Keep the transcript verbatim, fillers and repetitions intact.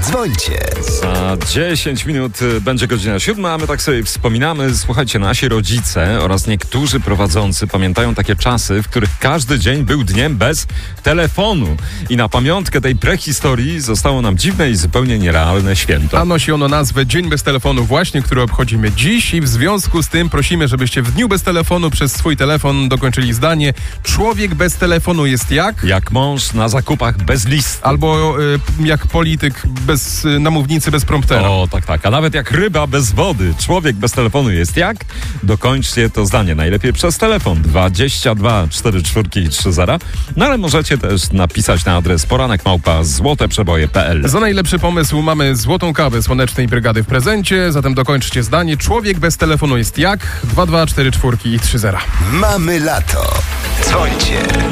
Dzwońcie. Za dziesięć minut będzie godzina siódma, a my tak sobie wspominamy. Słuchajcie, nasi rodzice oraz niektórzy prowadzący pamiętają takie czasy, w których każdy dzień był dniem bez telefonu. I na pamiątkę tej prehistorii zostało nam dziwne i zupełnie nierealne święto. A nosi ono nazwę Dzień bez telefonu właśnie, który obchodzimy dziś i w związku z tym prosimy, żebyście w dniu bez telefonu przez swój telefon dokończyli zdanie: człowiek bez telefonu jest jak? Jak mąż na zakupach bez listu. Albo y, jak polityk bez y, namównicy, bez promptera. O, tak, tak. A nawet jak ryba bez wody. Człowiek bez telefonu jest jak? Dokończcie to zdanie. Najlepiej przez telefon dwadzieścia dwa cztery cztery trzy zero. No ale możecie też napisać na adres poranek małpa złoteprzeboje kropka p l. Za najlepszy pomysł mamy złotą kawę Słonecznej Brygady w prezencie, zatem dokończcie zdanie: człowiek bez telefonu jest jak? dwa dwa cztery cztery trzy zero. Mamy lato. Dzwońcie.